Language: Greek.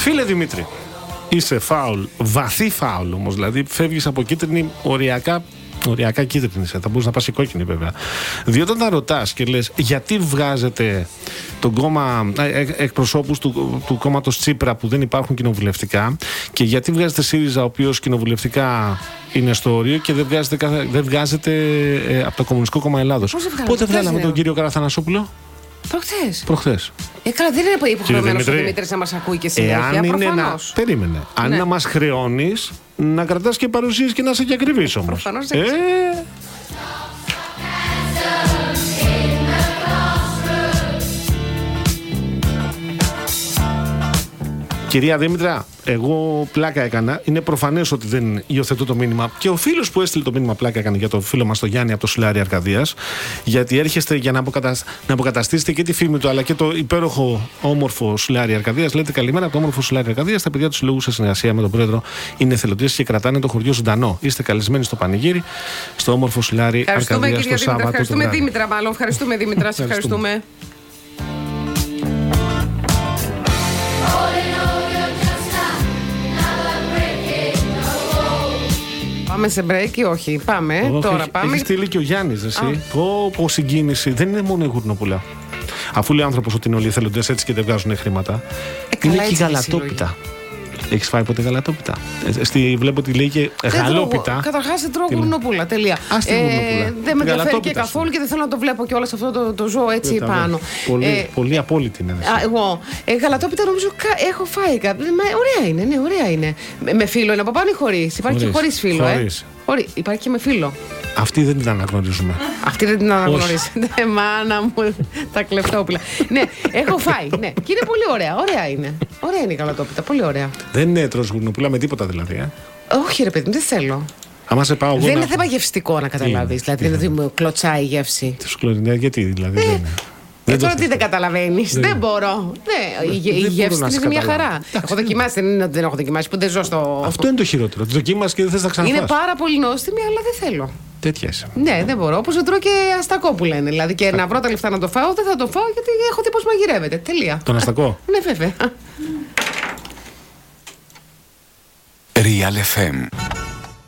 Φίλε Δημήτρη, είσαι φάουλ, βαθύ φάουλ όμως, δηλαδή φεύγεις από κίτρινη οριακά κίτρινη, θα μπορείς να πας και κόκκινη βέβαια. Διότι όταν ρωτάς και λες γιατί βγάζετε τον κόμμα, εκπροσώπους του κόμματος Τσίπρα που δεν υπάρχουν κοινοβουλευτικά, και γιατί βγάζετε ΣΥΡΙΖΑ ο οποίος κοινοβουλευτικά είναι στο όριο, και δεν βγάζετε από το Κομμουνιστικό Κόμμα Ελλάδος. Πότε βγάλαμε τον κύριο Καραθανασόπουλο? Προχθές. Καλά, δεν είναι υποχρεωμένος ο Δημήτρης να μας ακούει και συνέχεια. Προφανώς. Περίμενε. Αν να μας χρεώνεις, να κρατάς και παρουσίες και να είσαι και ακριβής όμως. Προφανώς. Κυρία Δήμητρα, εγώ πλάκα έκανα. Είναι προφανές ότι δεν υιοθετώ το μήνυμα. Και ο φίλος που έστειλε το μήνυμα πλάκα έκανε για το φίλο μας τον Γιάννη από το Σουλάρι Αρκαδίας. Γιατί έρχεστε για να αποκαταστήσετε και τη φήμη του, αλλά και το υπέροχο όμορφο Σουλάρι Αρκαδίας. Λέτε καλημέρα από το όμορφο Σουλάρι Αρκαδίας. Τα παιδιά του συλλόγου σε συνεργασία με τον πρόεδρο είναι εθελοντές και κρατάνε το χωριό ζωντανό. Είστε καλεσμένοι στο πανηγύρι, στο όμορφο Σουλάρι Αρκαδίας το Σάββατο. Ευχαριστούμε Δήμητρα, μάλλον. Ευχαριστούμε Δήμητρα, σε ευχαριστούμε. Πάμε σε break ή όχι? Πάμε. Τώρα πάμε. Έχει στείλει και ο Γιάννης, εσύ. Πω συγκίνηση. Δεν είναι μόνο η Γουρνοπούλα. Αφού λέει ο άνθρωπος ότι είναι όλοι εθελοντές έτσι και δεν βγάζουν χρήματα. Είναι και γαλατόπιτα. Έχεις φάει ποτέ γαλατόπιτα? Βλέπω ότι λέει και γαλόπιτα. Καταρχάς δεν τρώω γουρνοπούλα. Τελεία. Δεν με ενδιαφέρει και καθόλου και δεν θέλω να το βλέπω και όλο αυτό το ζώο έτσι πάνω. Πολύ απόλυτη είναι. Εγώ γαλατόπιτα νομίζω έχω φάει. Ωραία είναι, ναι, ωραία είναι. Με φύλλο είναι από πάνω ή χωρίς? Υπάρχει και χωρίς φύλλο. Υπάρχει και με φύλλο. Αυτή δεν την αναγνωρίζουμε. Αυτή δεν την αναγνωρίζετε. Μάνα μου, τα κλεφτόπουλα. Ναι, έχω φάει. Ναι. Και είναι πολύ ωραία. Ωραία είναι. Ωραία είναι η γαλατόπιτα. Πολύ ωραία. Δεν είναι τρως γουρνοπούλα με τίποτα δηλαδή. Όχι, ρε παιδί μου, δεν θέλω. Άμα σε πάω, δεν είναι θέμα γευστικό να καταλάβεις. Δηλαδή μου κλωτσάει η γεύση. Γιατί δηλαδή δεν είναι. Τώρα τι δεν καταλαβαίνεις? Δεν μπορώ. Η γεύση είναι μια χαρά. Έχω δοκιμάσει, δεν είναι ότι δεν έχω δοκιμάσει, που δεν ζω στο. Αυτό είναι το χειρότερο. Τη δοκίμασε και δεν θες να ξαναφάς. Είναι πάρα πολύ νόστιμη, αλλά δεν θέλω. Τέτοια είσαι. Ναι, δεν μπορώ. Όπως δεν τρώω και αστακό που λένε. Δηλαδή και να βρω τα λεφτά να το φάω, δεν θα το φάω γιατί έχω δει πώς μαγειρεύεται. Τελεία. Τον αστακό? Ναι, βέβαια. Real FM.